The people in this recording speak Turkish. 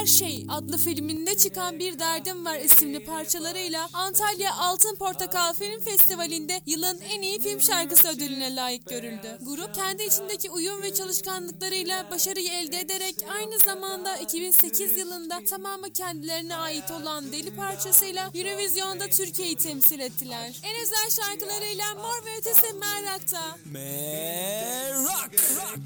Şey adlı filminde çıkan Bir Derdim Var isimli parçalarıyla Antalya Altın Portakal Film Festivali'nde yılın en iyi film şarkısı ödülüne layık görüldü. Grup kendi içindeki uyum ve çalışkanlıklarıyla başarıyı elde ederek aynı zamanda 2008 yılında tamamı kendilerine ait olan Deli parçasıyla Eurovision'da Türkiye'yi temsil ettiler. En özel şarkılarıyla Mor ve Ötesi Merak'ta. Merak.